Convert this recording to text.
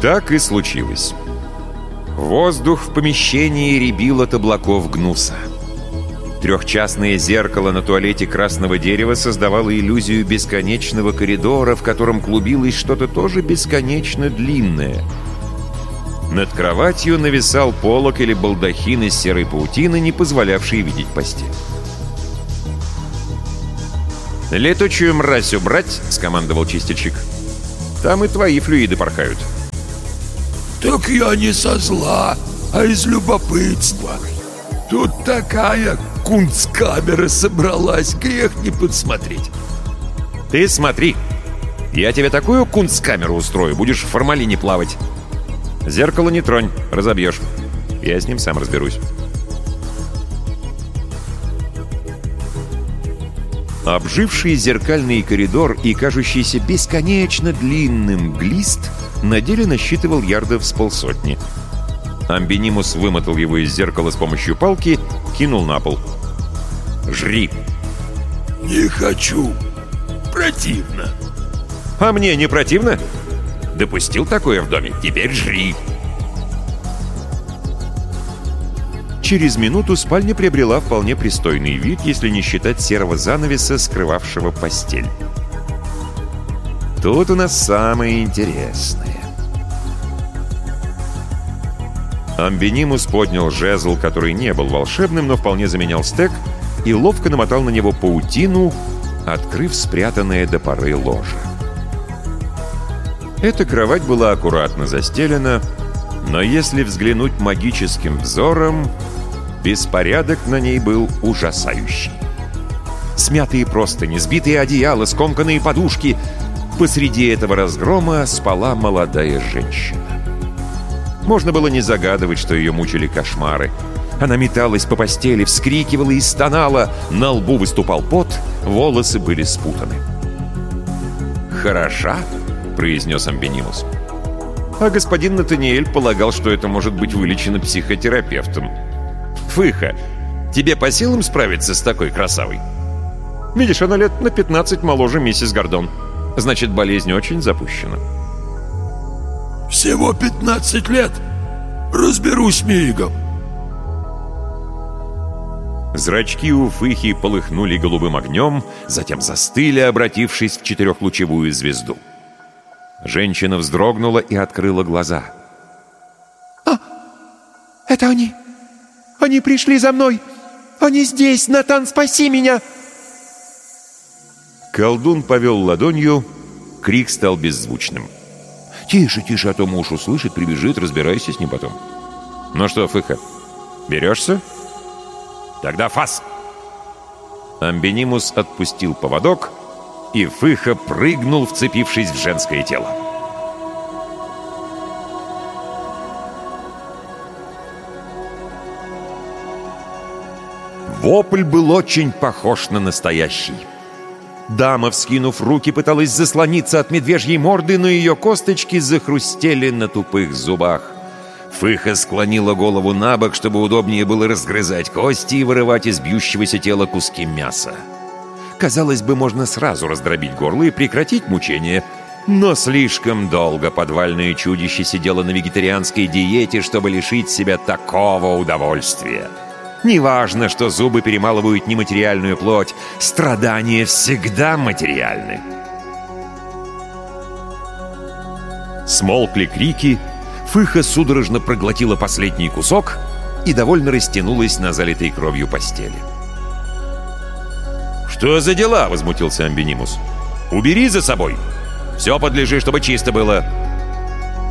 Так и случилось. Воздух в помещении рябил от облаков гнуса. Трехчастное зеркало на туалете красного дерева создавало иллюзию бесконечного коридора, в котором клубилось что-то тоже бесконечно длинное. Над кроватью нависал полог или балдахин из серой паутины, не позволявший видеть постель. «Летучую мразь убрать!» — скомандовал чистильщик. «Там и твои флюиды порхают». «Так я не со зла, а из любопытства. Тут такая кунсткамера собралась, грех не подсмотреть». «Ты смотри! Я тебе такую кунсткамеру устрою, будешь в формалине плавать. Зеркало не тронь, разобьешь. Я с ним сам разберусь». Обживший зеркальный коридор и кажущийся бесконечно длинным глист на деле насчитывал ярдов с полсотни. Амбинимус вымотал его из зеркала с помощью палки, кинул на пол. «Жри!» «Не хочу. Противно». «А мне не противно? Допустил такое в доме? Теперь жри!» Через минуту спальня приобрела вполне пристойный вид, если не считать серого занавеса, скрывавшего постель. Тут у нас самое интересное. Амбинимус поднял жезл, который не был волшебным, но вполне заменял стек, и ловко намотал на него паутину, открыв спрятанное до поры ложе. Эта кровать была аккуратно застелена, но если взглянуть магическим взором, беспорядок на ней был ужасающий. Смятые простыни, сбитые одеяла, скомканные подушки. Посреди этого разгрома спала молодая женщина. Можно было не загадывать, что ее мучили кошмары. Она металась по постели, вскрикивала и стонала, на лбу выступал пот, волосы были спутаны. «Хороша?» — произнес Амбинимус. А господин Натаниэль полагал, что это может быть вылечено психотерапевтом. «Фыха, тебе по силам справиться с такой красавой?» «Видишь, она лет на 15 моложе миссис Гордон. Значит, болезнь очень запущена». «Всего 15 лет. Разберусь мигом». Зрачки у Фыхи полыхнули голубым огнем, затем застыли, обратившись в четырехлучевую звезду. Женщина вздрогнула и открыла глаза. Это они! Они пришли за мной! Они здесь! Натан, спаси меня!» Колдун повел ладонью, крик стал беззвучным. «Тише, тише, а то муж услышит, прибежит, разбирайся с ним потом». «Ну что, Фыха, берешься?» «Тогда фас!» Амбинимус отпустил поводок, и Фыха прыгнул, вцепившись в женское тело. Вопль был очень похож на настоящий. Дама, вскинув руки, пыталась заслониться от медвежьей морды, но ее косточки захрустели на тупых зубах. Фыха склонила голову на бок, чтобы удобнее было разгрызать кости и вырывать из бьющегося тела куски мяса. Казалось бы, можно сразу раздробить горло и прекратить мучение, но слишком долго подвальное чудище сидело на вегетарианской диете, чтобы лишить себя такого удовольствия. Неважно, что зубы перемалывают нематериальную плоть, страдания всегда материальны. Смолкли крики, Фыха судорожно проглотила последний кусок и довольно растянулась на залитой кровью постели. «Что за дела?» — возмутился Амбинимус. «Убери за собой! Все подлежи, чтобы чисто было!»